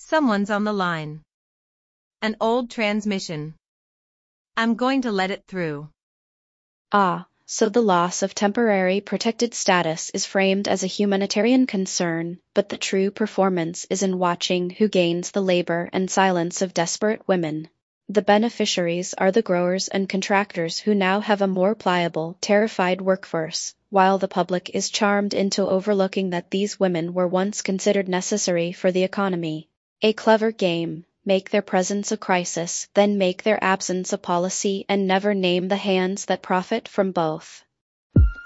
Someone's on the line. An old transmission. I'm going to let it through. So the loss of temporary protected status is framed as a humanitarian concern, but the true performance is in watching who gains the labor and silence of desperate women. The beneficiaries are the growers and contractors who now have a more pliable, terrified workforce, while the public is charmed into overlooking that these women were once considered necessary for the economy. A clever game. Make their presence a crisis, then make their absence a policy, and never name the hands that profit from both.